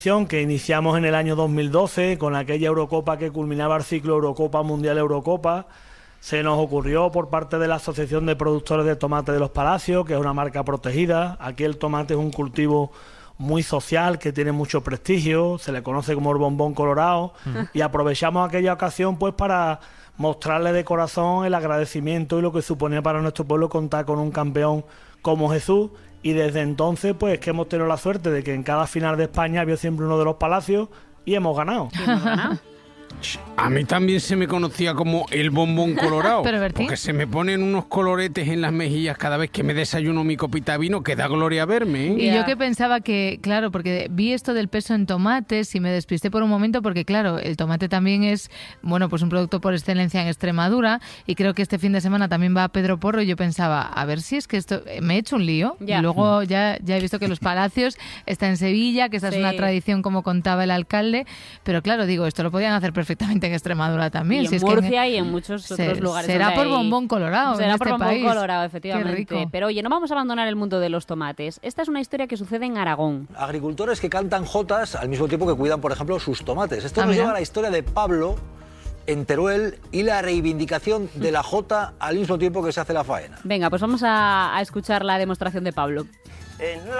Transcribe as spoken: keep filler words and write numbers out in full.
Que iniciamos en el año dos mil doce con aquella Eurocopa que culminaba el ciclo Eurocopa Mundial Eurocopa. Se nos ocurrió por parte de la Asociación de Productores de Tomate de los Palacios, que es una marca protegida. Aquí el tomate es un cultivo muy social, que tiene mucho prestigio, se le conoce como el bombón colorado, mm. y aprovechamos aquella ocasión pues para mostrarle de corazón el agradecimiento y lo que suponía para nuestro pueblo contar con un campeón como Jesús. Y desde entonces, pues, que hemos tenido la suerte de que en cada final de España había siempre uno de los Palacios y hemos ganado. ¿Y hemos ganado? A mí también se me conocía como el bombón colorado. ¿Pero Bertín? Porque se me ponen unos coloretes en las mejillas cada vez que me desayuno mi copita de vino, que da gloria verme, ¿eh? Y yeah. yo que pensaba que, claro, porque vi esto del peso en tomates y me despisté por un momento porque, claro, el tomate también es, bueno, pues un producto por excelencia en Extremadura, y creo que este fin de semana también va a Pedro Porro, y yo pensaba, a ver si es que esto... Me he hecho un lío, yeah. y luego ya, ya he visto que los Palacios está en Sevilla, que esta sí. es una tradición como contaba el alcalde, pero claro, digo, esto lo podían hacer perfectamente en Extremadura también. Y si en es Murcia que en, y en muchos se, otros lugares. Será por hay, bombón colorado. Será en por este bombón país. colorado, efectivamente. Qué rico. Pero oye, no vamos a abandonar el mundo de los tomates. Esta es una historia que sucede en Aragón. Agricultores que cantan jotas al mismo tiempo que cuidan, por ejemplo, sus tomates. Esto ah, nos mira. lleva a la historia de Pablo en Teruel y la reivindicación de la jota al mismo tiempo que se hace la faena. Venga, pues vamos a, a escuchar la demostración de Pablo. En la